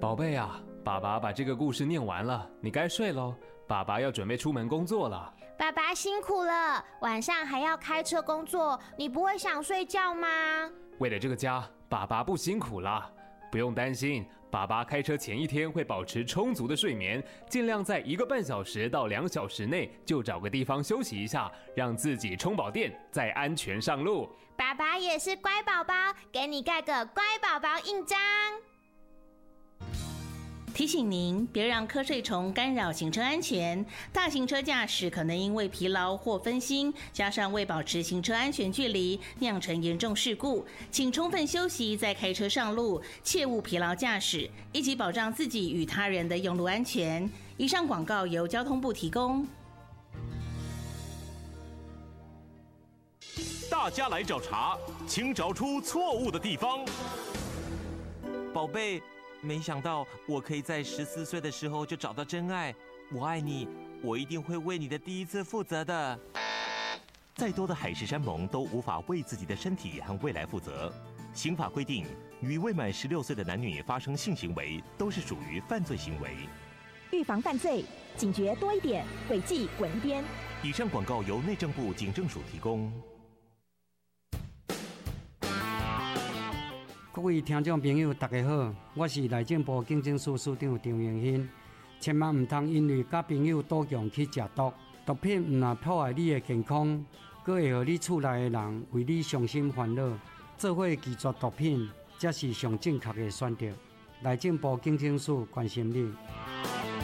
宝贝啊，爸爸把这个故事念完了，你该睡咯。爸爸要准备出门工作了。 爸爸辛苦了，晚上还要开车工作，你不会想睡觉吗？ 为了这个家，爸爸不辛苦了。不用担心，爸爸开车前一天会保持充足的睡眠，尽量在1个半小时到2小时内就找个地方休息一下，让自己充饱电，再安全上路。 爸爸也是乖宝宝，给你盖个乖宝宝印章。 提醒您，别让瞌睡虫干扰行车安全。大型车驾驶可能因为疲劳或分心，加上未保持行车安全距离，酿成严重事故。请充分休息再开车上路，切勿疲劳驾驶，一起保障自己与他人的用路安全。以上广告由交通部提供。 大家来找茬，请找出错误的地方。 宝贝，没想到我可以在14岁的时候就找到真爱，我爱你，我一定会为你的第一次负责的。 再多的海誓山盟都无法为自己的身体和未来负责。刑法规定，与未满16岁的男女发生性行为都是属于犯罪行为。 预防犯罪，警觉多一点，违纪滚一边。 以上广告由内政部警政署提供。 各位听众朋友，大家好，我是内政部警政署署长张永新。千万唔通因为甲朋友赌强去食毒，毒品唔但破坏你的健康，佫会互你厝内的人为你伤心烦恼。做伙拒绝毒品，才是上正确的选择。内政部警政署关心你。